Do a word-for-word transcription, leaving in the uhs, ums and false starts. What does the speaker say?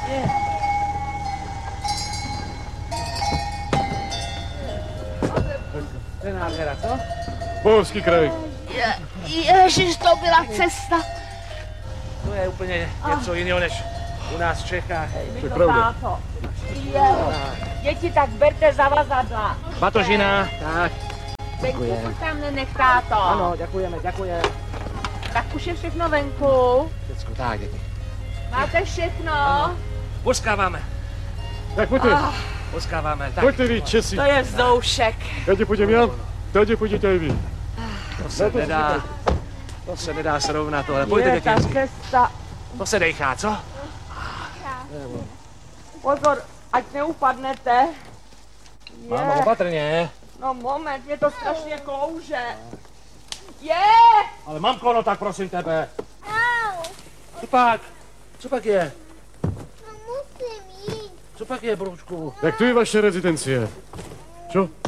To je nádhera, co? Bohovský kraj. Je, ježiš, to byla cesta. To je úplně něco jiného než u nás v Čechách. To je pravda. Je, děti, tak berte zavazadla. Batožina, tak. Venku furt tam nenech, táto. Ano, děkujeme, děkujeme. Tak už je všechno venku. Všecko, tak, děti. Máte všechno? Poskáváme, Tak pojďte, poskáváme, tak. pojďte vy, Česi. To je vzdoušek. Tady půjdem já, tady půjdete i vy. To se nedá, to se nedá srovnat tohle. Pojďte, Je, děti. ta cesta. To se dejchá, co? Pozor, ať neupadnete. Je. Máma, opatrně. No moment, mě to strašně klouže. Je! Ale mamko, no tak prosím tebe. Au, Co pak? Co pak je? no musím jít. Co pak je, Broučku? Jak tu je vaše rezidencie? Čo?